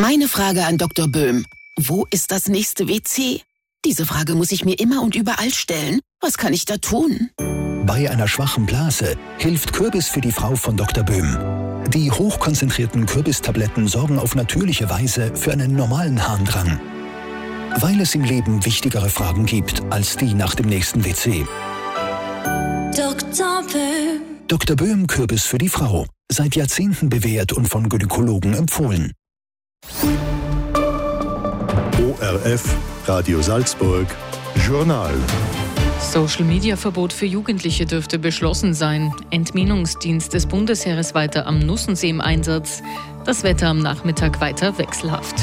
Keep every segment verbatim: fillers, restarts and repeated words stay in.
Meine Frage an Doktor Böhm. Wo ist das nächste W C? Diese Frage muss ich mir immer und überall stellen. Was kann ich da tun? Bei einer schwachen Blase hilft Kürbis für die Frau von Doktor Böhm. Die hochkonzentrierten Kürbistabletten sorgen auf natürliche Weise für einen normalen Harndrang. Weil es im Leben wichtigere Fragen gibt als die nach dem nächsten W C. Doktor Böhm. Doktor Böhm Kürbis für die Frau. Seit Jahrzehnten bewährt und von Gynäkologen empfohlen. O R F, Radio Salzburg, Journal. Social-Media-Verbot für Jugendliche dürfte beschlossen sein. Entminungsdienst des Bundesheeres weiter am Nussensee im Einsatz. Das Wetter am Nachmittag weiter wechselhaft.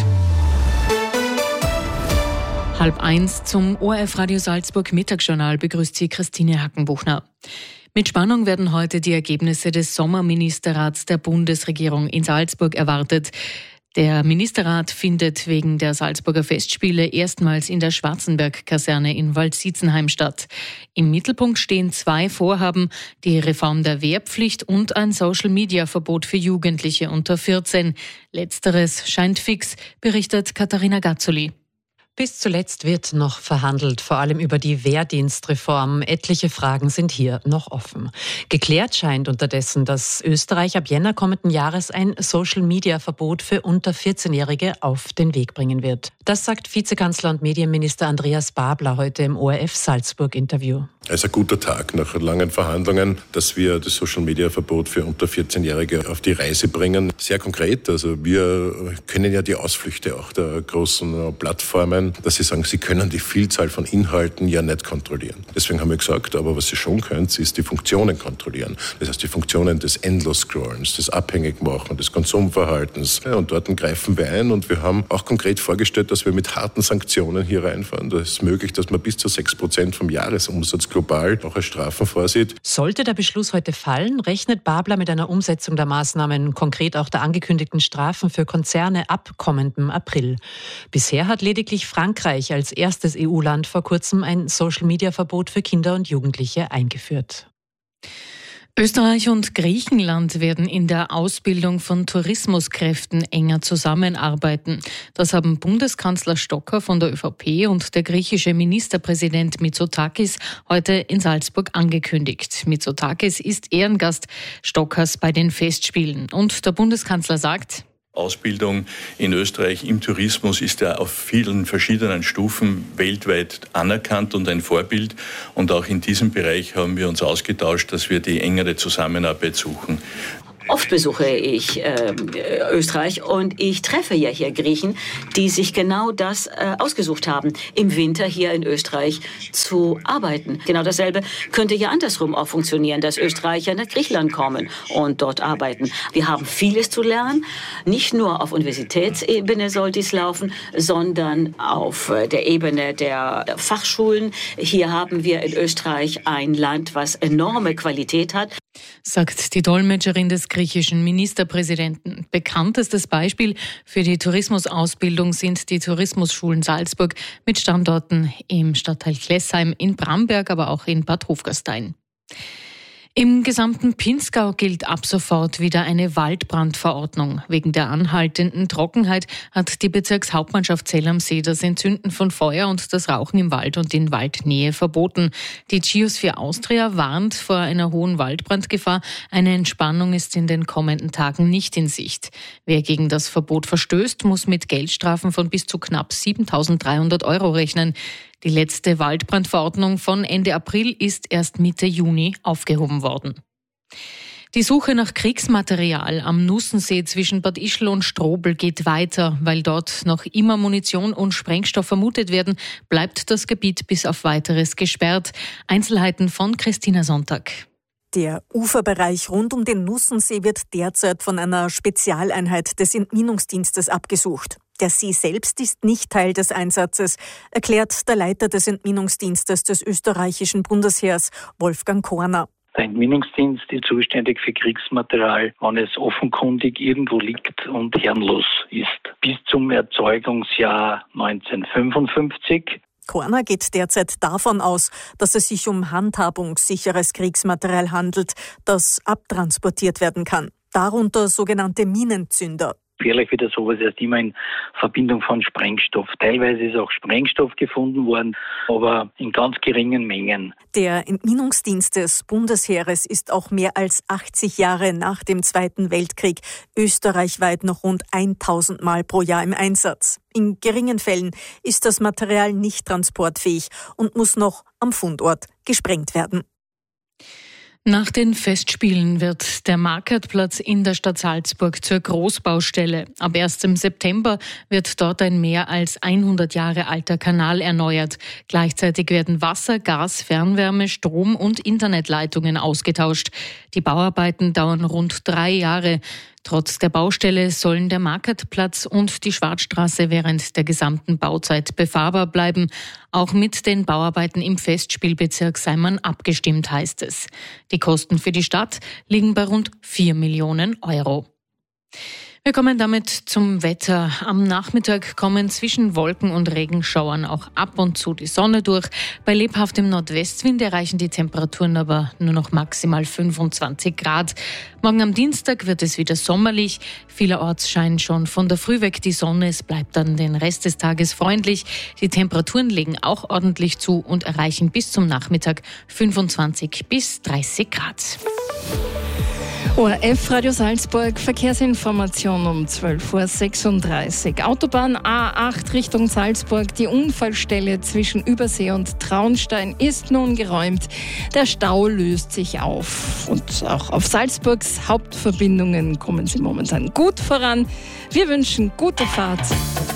Halb eins zum O R F Radio Salzburg Mittagsjournal begrüßt Sie Christine Hackenbuchner. Mit Spannung werden heute die Ergebnisse des Sommerministerrats der Bundesregierung in Salzburg erwartet. Der Ministerrat findet wegen der Salzburger Festspiele erstmals in der Schwarzenberg-Kaserne in Waldsitzenheim statt. Im Mittelpunkt stehen zwei Vorhaben, die Reform der Wehrpflicht und ein Social-Media-Verbot für Jugendliche unter vierzehn. Letzteres scheint fix, berichtet Katharina Gazzoli. Bis zuletzt wird noch verhandelt, vor allem über die Wehrdienstreform. Etliche Fragen sind hier noch offen. Geklärt scheint unterdessen, dass Österreich ab Jänner kommenden Jahres ein Social-Media-Verbot für unter vierzehnjährige auf den Weg bringen wird. Das sagt Vizekanzler und Medienminister Andreas Babler heute im O R F Salzburg-Interview. Es ist ein guter Tag nach langen Verhandlungen, dass wir das Social-Media-Verbot für unter vierzehnjährige auf die Reise bringen. Sehr konkret, also wir kennen ja die Ausflüchte auch der großen Plattformen, dass sie sagen, sie können die Vielzahl von Inhalten ja nicht kontrollieren. Deswegen haben wir gesagt, aber was sie schon können, ist die Funktionen kontrollieren. Das heißt, die Funktionen des Endlos-Scrollens, des Abhängigmachen, des Konsumverhaltens. Ja, und dort greifen wir ein und wir haben auch konkret vorgestellt, dass wir mit harten Sanktionen hier reinfahren. Das ist möglich, dass man bis zu sechs Prozent vom Jahresumsatz global auch als Strafen vorsieht. Sollte der Beschluss heute fallen, rechnet Babler mit einer Umsetzung der Maßnahmen, konkret auch der angekündigten Strafen für Konzerne ab kommendem April. Bisher hat lediglich Frankreich als erstes E U-Land vor kurzem ein Social-Media-Verbot für Kinder und Jugendliche eingeführt. Österreich und Griechenland werden in der Ausbildung von Tourismuskräften enger zusammenarbeiten. Das haben Bundeskanzler Stocker von der ÖVP und der griechische Ministerpräsident Mitsotakis heute in Salzburg angekündigt. Mitsotakis ist Ehrengast Stockers bei den Festspielen. Und der Bundeskanzler sagt: Ausbildung in Österreich im Tourismus ist ja auf vielen verschiedenen Stufen weltweit anerkannt und ein Vorbild. Und auch in diesem Bereich haben wir uns ausgetauscht, dass wir die engere Zusammenarbeit suchen. Oft besuche ich äh, Österreich und ich treffe ja hier Griechen, die sich genau das äh, ausgesucht haben, im Winter hier in Österreich zu arbeiten. Genau dasselbe könnte ja andersrum auch funktionieren, dass Österreicher nach Griechenland kommen und dort arbeiten. Wir haben vieles zu lernen. Nicht nur auf Universitätsebene soll dies laufen, sondern auf der Ebene der Fachschulen. Hier haben wir in Österreich ein Land, was enorme Qualität hat, sagt die Dolmetscherin des griechischen Ministerpräsidenten. Bekanntestes Beispiel für die Tourismusausbildung sind die Tourismusschulen Salzburg mit Standorten im Stadtteil Klessheim, in Bramberg, aber auch in Bad Hofgastein. Im gesamten Pinzgau gilt ab sofort wieder eine Waldbrandverordnung. Wegen der anhaltenden Trockenheit hat die Bezirkshauptmannschaft Zell am See das Entzünden von Feuer und das Rauchen im Wald und in Waldnähe verboten. Die Geosphere Austria warnt vor einer hohen Waldbrandgefahr. Eine Entspannung ist in den kommenden Tagen nicht in Sicht. Wer gegen das Verbot verstößt, muss mit Geldstrafen von bis zu knapp siebentausenddreihundert Euro rechnen. Die letzte Waldbrandverordnung von Ende April ist erst Mitte Juni aufgehoben worden. Die Suche nach Kriegsmaterial am Nussensee zwischen Bad Ischl und Strobl geht weiter. Weil dort noch immer Munition und Sprengstoff vermutet werden, bleibt das Gebiet bis auf Weiteres gesperrt. Einzelheiten von Christina Sonntag. Der Uferbereich rund um den Nussensee wird derzeit von einer Spezialeinheit des Entminungsdienstes abgesucht. Der See selbst ist nicht Teil des Einsatzes, erklärt der Leiter des Entminungsdienstes des österreichischen Bundesheers, Wolfgang Korner. Der Entminungsdienst ist zuständig für Kriegsmaterial, wenn es offenkundig irgendwo liegt und herrenlos ist. Bis zum Erzeugungsjahr neunzehnhundertfünfundfünfzig. Korner geht derzeit davon aus, dass es sich um handhabungssicheres Kriegsmaterial handelt, das abtransportiert werden kann. Darunter sogenannte Minenzünder. Gefährlich wird sowas erst immer in Verbindung von Sprengstoff. Teilweise ist auch Sprengstoff gefunden worden, aber in ganz geringen Mengen. Der Entminungsdienst des Bundesheeres ist auch mehr als achtzig Jahre nach dem Zweiten Weltkrieg österreichweit noch rund tausend Mal pro Jahr im Einsatz. In geringen Fällen ist das Material nicht transportfähig und muss noch am Fundort gesprengt werden. Nach den Festspielen wird der Marktplatz in der Stadt Salzburg zur Großbaustelle. Ab erstem September wird dort ein mehr als hundert Jahre alter Kanal erneuert. Gleichzeitig werden Wasser, Gas, Fernwärme, Strom und Internetleitungen ausgetauscht. Die Bauarbeiten dauern rund drei Jahre. Trotz der Baustelle sollen der Marktplatz und die Schwarzstraße während der gesamten Bauzeit befahrbar bleiben. Auch mit den Bauarbeiten im Festspielbezirk sei man abgestimmt, heißt es. Die Kosten für die Stadt liegen bei rund vier Millionen Euro. Wir kommen damit zum Wetter. Am Nachmittag kommen zwischen Wolken und Regenschauern auch ab und zu die Sonne durch. Bei lebhaftem Nordwestwind erreichen die Temperaturen aber nur noch maximal fünfundzwanzig Grad. Morgen am Dienstag wird es wieder sommerlich. Vielerorts scheint schon von der Früh weg die Sonne. Es bleibt dann den Rest des Tages freundlich. Die Temperaturen legen auch ordentlich zu und erreichen bis zum Nachmittag fünfundzwanzig bis dreißig Grad. O R F Radio Salzburg, Verkehrsinformation um zwölf Uhr sechsunddreißig. Autobahn A acht Richtung Salzburg. Die Unfallstelle zwischen Übersee und Traunstein ist nun geräumt. Der Stau löst sich auf. Und auch auf Salzburgs Hauptverbindungen kommen sie momentan gut voran. Wir wünschen gute Fahrt.